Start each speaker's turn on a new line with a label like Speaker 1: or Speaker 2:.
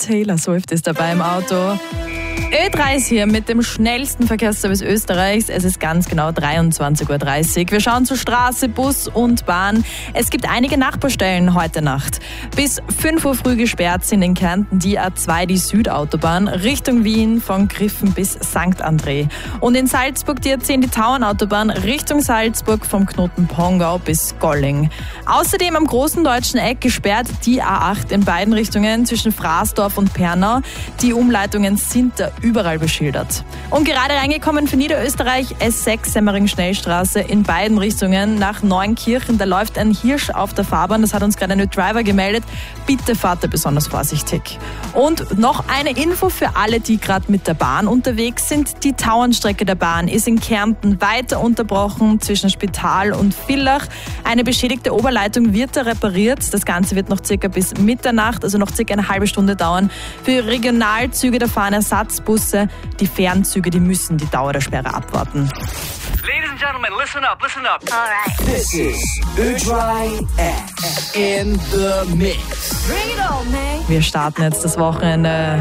Speaker 1: Taylor Swift ist dabei im Auto. Ö3 ist hier mit dem schnellsten Verkehrsservice Österreichs. Es ist ganz genau 23:30 Uhr. Wir schauen zu Straße, Bus und Bahn. Es gibt einige Nachbarstellen heute Nacht. Bis 5 Uhr früh gesperrt sind in Kärnten die A2, die Südautobahn, Richtung Wien von Griffen bis St. André. Und in Salzburg die A10, die Tauernautobahn, Richtung Salzburg vom Knoten Pongau bis Golling. Außerdem am großen deutschen Eck gesperrt die A8 in beiden Richtungen zwischen Fraßdorf und Pernau. Die Umleitungen sind da überall beschildert. Und gerade reingekommen für Niederösterreich S6 Semmering-Schnellstraße in beiden Richtungen nach Neunkirchen. Da läuft ein Hirsch auf der Fahrbahn. Das hat uns gerade ein Driver gemeldet. Bitte fahrt da besonders vorsichtig. Und noch eine Info für alle, die gerade mit der Bahn unterwegs sind. Die Tauernstrecke der Bahn ist in Kärnten weiter unterbrochen zwischen Spital und Villach. Eine beschädigte Oberleitung wird da repariert. Das Ganze wird noch circa bis Mitternacht, also noch circa eine halbe Stunde dauern. Für Regionalzüge, da fahren Ersatzbusse. Die Fernzüge, die müssen die Dauer der Sperre abwarten.
Speaker 2: Ladies and gentlemen, listen up, listen up.
Speaker 3: All right.
Speaker 4: This is Ö3 in the Mix.
Speaker 3: Bring it on, man.
Speaker 1: Wir starten jetzt das Wochenende